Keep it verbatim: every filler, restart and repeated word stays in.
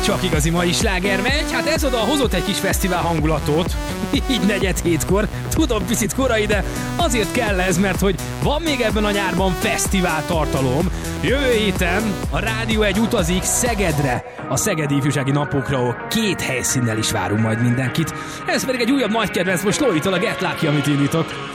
csak igazi mai sláger megy. Hát ez oda hozott egy kis fesztivál hangulatot, így negyed hétkor. Tudom, picit korai, de azért kell ez, mert hogy van még ebben a nyárban fesztivál tartalom. Jövő héten a Rádió egy utazik Szegedre, a Szegedi Ifjúsági Napokra, ahol két helyszínnel is várunk majd mindenkit. Ez pedig egy újabb nagy kedvenc most Lóitól, a Get Lucky, amit indítok.